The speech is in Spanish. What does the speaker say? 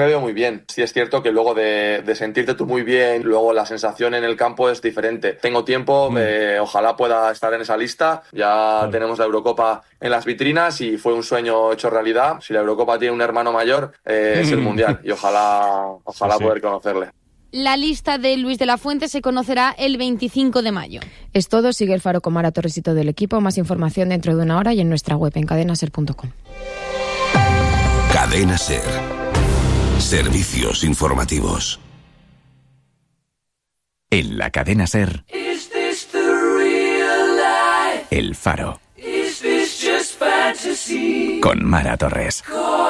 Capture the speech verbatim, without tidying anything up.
me veo muy bien. Sí es cierto que luego de, de sentirte tú muy bien, luego la sensación en el campo es diferente. Tengo tiempo, mm. eh, ojalá pueda estar en esa lista. Ya claro. tenemos la Eurocopa en las vitrinas y fue un sueño hecho realidad. Si la Eurocopa tiene un hermano mayor, eh, es el Mundial y ojalá, ojalá sí, sí. poder conocerle. La lista de Luis de la Fuente se conocerá el veinticinco de mayo. Es todo. Sigue el Faro con Mara Torres y todo el equipo. Más información dentro de una hora y en nuestra web en cadena ser punto com. Cadena Ser. Servicios informativos. En la Cadena Ser. El Faro. Con Mara Torres.